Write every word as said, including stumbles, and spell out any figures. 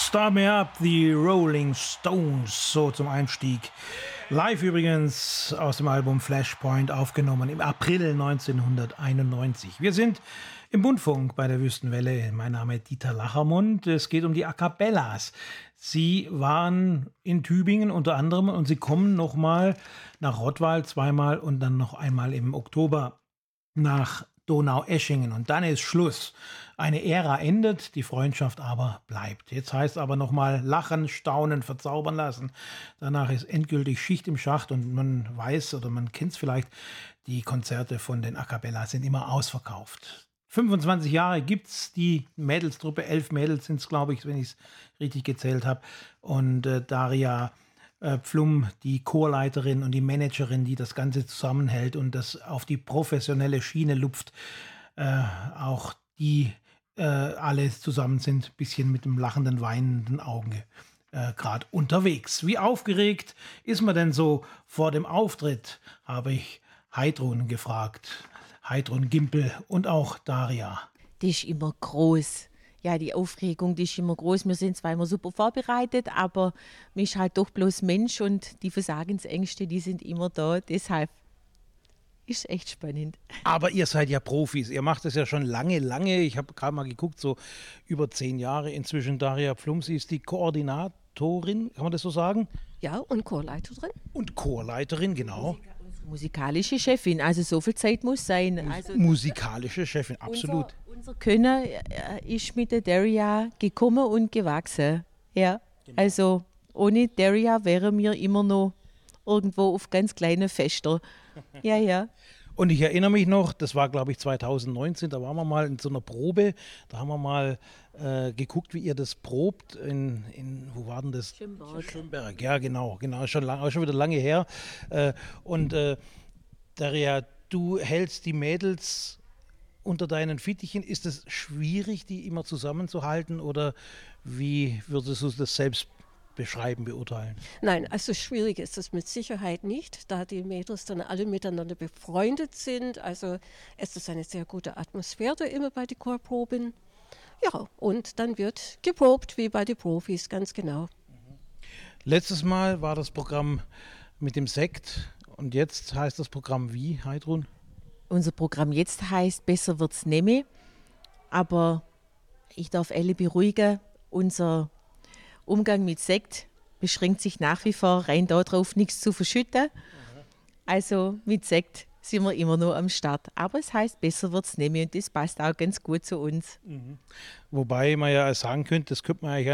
Start Me Up, die Rolling Stones, so zum Einstieg. Live übrigens aus dem Album Flashpoint, aufgenommen im April neunzehnhunderteinundneunzig. Wir sind im Bundfunk bei der Wüstenwelle. Mein Name ist Dieter Lachermund. Es geht um die A Cappellas. Sie waren in Tübingen unter anderem und sie kommen nochmal nach Rottweil zweimal und dann noch einmal im Oktober nach Donaueschingen. Und dann ist Schluss. Eine Ära endet, die Freundschaft aber bleibt. Jetzt heißt aber nochmal lachen, staunen, verzaubern lassen. Danach ist endgültig Schicht im Schacht und man weiß oder man kennt es vielleicht, die Konzerte von den A Cappellas sind immer ausverkauft. fünfundzwanzig Jahre gibt es die Mädelstruppe, elf Mädels sind es, glaube ich, wenn ich es richtig gezählt habe. Und äh, Daria äh, Pflum, die Chorleiterin und die Managerin, die das Ganze zusammenhält und das auf die professionelle Schiene lupft. Äh, auch die äh, alle zusammen sind ein bisschen mit dem lachenden, weinenden Auge äh, gerade unterwegs. Wie aufgeregt ist man denn so vor dem Auftritt, habe ich Heidrun gefragt. Heidrun Gimpel und auch Daria. Die ist immer groß. Ja, die Aufregung, die ist immer groß. Wir sind zwar immer super vorbereitet, aber man ist halt doch bloß Mensch und die Versagensängste, die sind immer da. Deshalb ist echt spannend. Aber ihr seid ja Profis. Ihr macht das ja schon lange, lange. Ich habe gerade mal geguckt, so über zehn Jahre inzwischen. Daria Pflum, sie ist die Koordinatorin, kann man das so sagen? Ja, und Chorleiterin. Und Chorleiterin, genau. Musikalische Chefin, also so viel Zeit muss sein. Also musikalische Chefin, absolut. Unser, unser Können ist mit der Daria gekommen und gewachsen. Ja, genau. Also ohne Daria wären wir immer noch irgendwo auf ganz kleinen Fester. Ja, ja. Und ich erinnere mich noch, das war glaube ich zweitausendneunzehn, da waren wir mal in so einer Probe, da haben wir mal äh, geguckt, wie ihr das probt in, in wo war denn das? Schönberg. Schönberg, ja genau, genau, schon, lang, schon wieder lange her. Äh, und äh, Daria, du hältst die Mädels unter deinen Fittichen. Ist es schwierig, die immer zusammenzuhalten oder wie würdest du das selbst beschreiben, beurteilen? Nein, also schwierig ist es mit Sicherheit nicht, da die Mädels dann alle miteinander befreundet sind. Also es ist eine sehr gute Atmosphäre immer bei den Chorproben. Ja, und dann wird geprobt wie bei den Profis, ganz genau. Letztes Mal war das Programm mit dem Sekt und jetzt heißt das Programm wie, Heidrun? Unser Programm jetzt heißt Besser wird's nemme, aber ich darf alle beruhigen, unser Umgang mit Sekt beschränkt sich nach wie vor rein darauf, nichts zu verschütten. Also mit Sekt sind wir immer noch am Start. Aber es heißt, besser wird's nemme und das passt auch ganz gut zu uns. Mhm. Wobei man ja sagen könnte, das könnte man eigentlich